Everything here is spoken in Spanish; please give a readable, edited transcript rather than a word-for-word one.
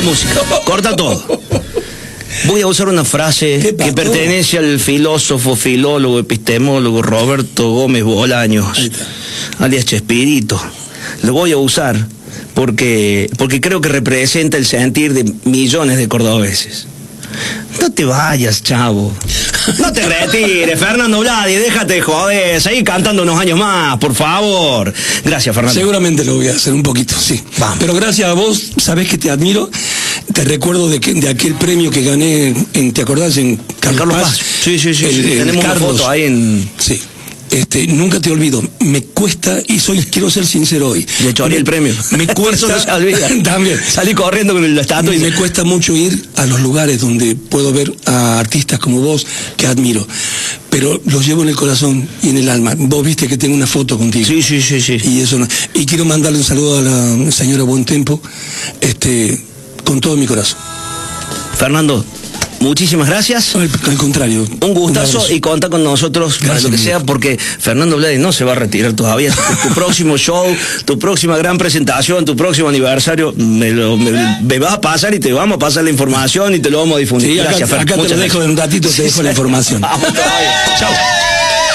la música, corta todo. Voy a usar una frase que pertenece al filósofo, filólogo, epistemólogo Roberto Gómez Bolaños, alias Chespirito. Lo voy a usar porque creo que representa el sentir de millones de cordobeses. No te vayas, chavo. No te retires, Fernando Bladi, déjate de joder, seguí cantando unos años más, por favor. Gracias, Fernando. Seguramente lo voy a hacer un poquito, sí. Vamos. Pero gracias a vos, sabés que te admiro. Te recuerdo de aquel premio que gané, ¿te acordás? En Carlos Paz. Sí. Tenemos una foto ahí en... Sí. Nunca te olvido, me cuesta, y quiero ser sincero hoy. Le choré el premio. Me cuesta. Eso no se olvida. También. Salí corriendo con el estatua. Me cuesta mucho ir a los lugares donde puedo ver a artistas como vos, que admiro. Pero los llevo en el corazón y en el alma. Vos viste que tengo una foto contigo. Sí. Y eso no. Y quiero mandarle un saludo a la señora Buen Tempo, con todo mi corazón. Fernando, muchísimas gracias. Al contrario. Un gustazo y contá con nosotros para lo que sea, porque Fernando Bladi no se va a retirar todavía. Tu próximo show, tu próxima gran presentación, tu próximo aniversario, me vas a pasar y te vamos a pasar la información y te lo vamos a difundir. Sí, gracias, acá te lo dejo en un ratito, te dejo la información. Chao.